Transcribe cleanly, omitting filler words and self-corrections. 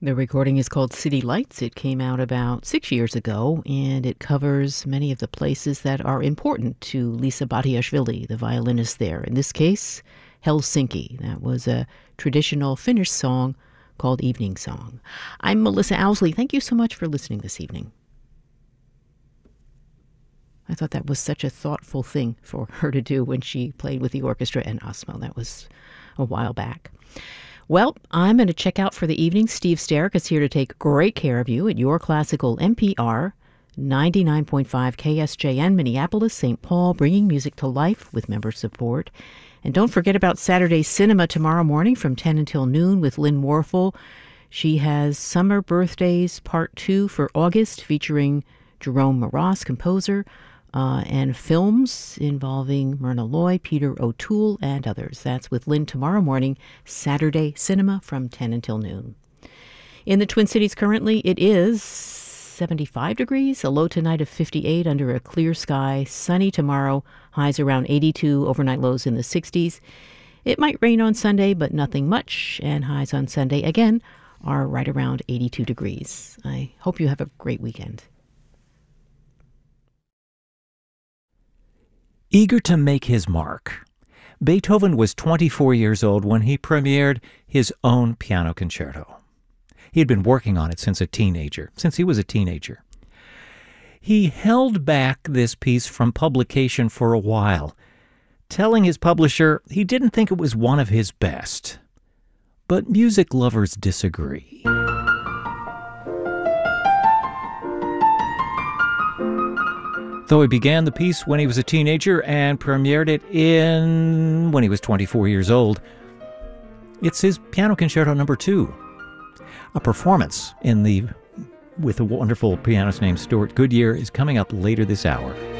The recording is called City Lights. It came out about 6 years ago, and it covers many of the places that are important to Lisa Batiashvili, the violinist there. In this case, Helsinki. That was a traditional Finnish song called Evening Song. I'm Melissa Owsley. Thank you so much for listening this evening. I thought that was such a thoughtful thing for her to do when she played with the orchestra and Osmo. That was a while back. Well, I'm going to check out for the evening. Steve Sterrick is here to take great care of you at your classical NPR 99.5 KSJN, Minneapolis, St. Paul, bringing music to life with member support. And don't forget about Saturday Cinema tomorrow morning from 10 until noon with Lynn Warfel. She has Summer Birthdays Part 2 for August, featuring Jerome Moross, composer, and films involving Myrna Loy, Peter O'Toole, and others. That's with Lynn tomorrow morning, Saturday Cinema from 10 until noon. In the Twin Cities currently, it is 75 degrees, a low tonight of 58 under a clear sky, sunny tomorrow, highs around 82, overnight lows in the 60s. It might rain on Sunday, but nothing much, and highs on Sunday, again, are right around 82 degrees. I hope you have a great weekend. Eager to make his mark, Beethoven was 24 years old when he premiered his own piano concerto. He had been working on it since he was a teenager. He held back this piece from publication for a while, telling his publisher he didn't think it was one of his best. But music lovers disagree. Though he began the piece when he was a teenager and premiered it when he was 24 years old, it's his Piano Concerto No. 2. A performance with a wonderful pianist named Stuart Goodyear is coming up later this hour.